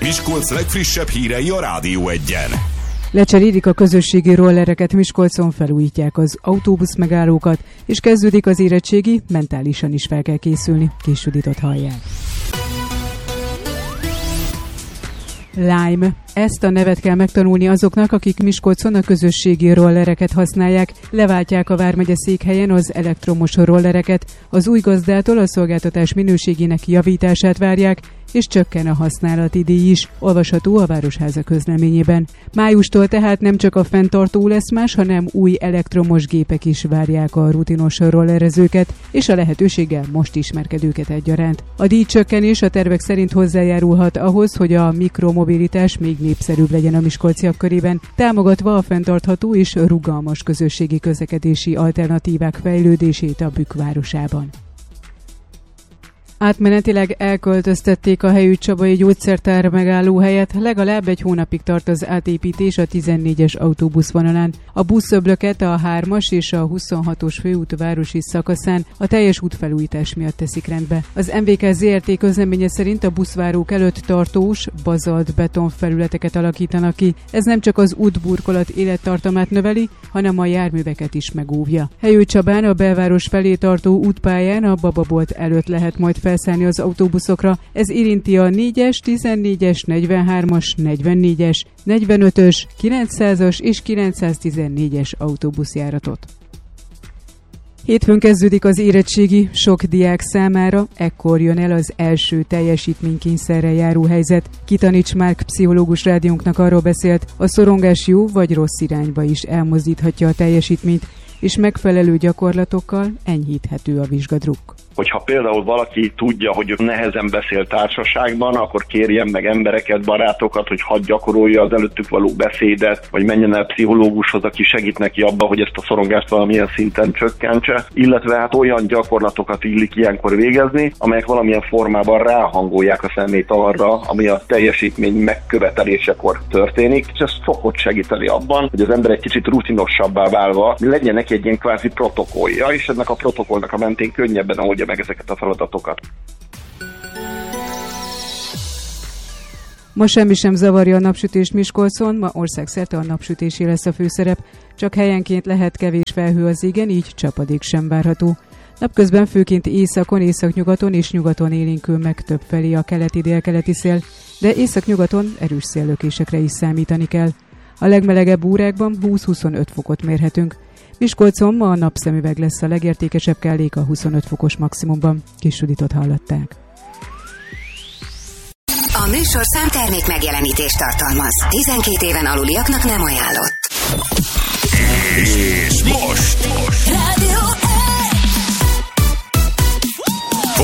Miskolc legfrissebb hírei a Rádió Egyen. Lecserélik a közösségi rollereket, Miskolcon felújítják az autóbusz megállókat, és kezdődik az érettségi, mentálisan is fel kell készülni. Kis Juditot hallják. Lime. Ezt a nevet kell megtanulni azoknak, akik Miskolcon a közösségi rollereket használják, leváltják a vármegye székhelyen az elektromos rollereket, az új gazdától a szolgáltatás minőségének javítását várják, és csökken a használati díj is, olvasható a Városháza közleményében. Májustól tehát nem csak a fenntartó lesz más, hanem új elektromos gépek is várják a rutinos rollerezőket, és a lehetőséggel most ismerkedőket egyaránt. A díjcsökkenés a tervek szerint hozzájárulhat ahhoz, hogy a mikromobilitás még népszerűbb legyen a miskolciak körében, támogatva a fenntartható és rugalmas közösségi közlekedési alternatívák fejlődését a Bükk városában. Átmenetileg elköltöztették a helyű Csabai gyógyszertár megállóhelyet, legalább egy hónapig tart az átépítés a 14-es autóbuszvonalán. A buszöblöket a 3-as és a 26-os főút városi szakaszán a teljes útfelújítás miatt teszik rendbe. Az MVK ZRT közleménye szerint a buszvárók előtt tartós, bazalt betonfelületeket alakítanak ki. Ez nem csak az útburkolat élettartamát növeli, hanem a járműveket is megóvja. Helyű Csabán a belváros felé tartó útpályán a Bababolt előtt lehet majd felszállni az autóbuszokra. Ez érinti a 4-es, 14-es, 43-as, 44-es, 45-ös, 900-as és 914-es autóbuszjáratot. Hétfőn kezdődik az érettségi, sok diák számára ekkor jön el az első teljesítménykényszerrel járó helyzet. Kitanics Márk pszichológus rádiónknak arról beszélt, a szorongás jó vagy rossz irányba is elmozdíthatja a teljesítményt, és megfelelő gyakorlatokkal enyhíthető a vizsgadrukk. Hogyha például valaki tudja, hogy nehezen beszél társaságban, akkor kérjen meg embereket, barátokat, hogy hadd gyakorolja az előttük való beszédet, vagy menjen el pszichológushoz, aki segít neki abban, hogy ezt a szorongást valamilyen szinten csökkentse, illetve hát olyan gyakorlatokat illik ilyenkor végezni, amelyek valamilyen formában ráhangolják a szemét arra, ami a teljesítmény megkövetelésekor történik, és ez szokott segíteni abban, hogy az ember egy kicsit rutinosabbá válva legyen neki egy ilyen kvázi protokollja, és ennek a protokollnak a mentén könnyebben oldja meg ezeket a feladatokat. Ma semmi sem zavarja a napsütést Miskolcon, ma országszerte a napsütésé lesz a főszerep, csak helyenként lehet kevés felhő az égen, így csapadék sem várható. Napközben főként északon, északnyugaton és nyugaton élénkül meg többfelé a keleti-délkeleti szél, de északnyugaton erős széllökésekre is számítani kell. A legmelegebb órákban 20-25 fokot mérhetünk. Miskolcon ma a napszemüveg lesz a legértékesebb kellék a 25 fokos maximumban. Kis Juditot hallották. A műsor számtermék megjelenítést tartalmaz. 12 éven aluliaknak nem ajánlott.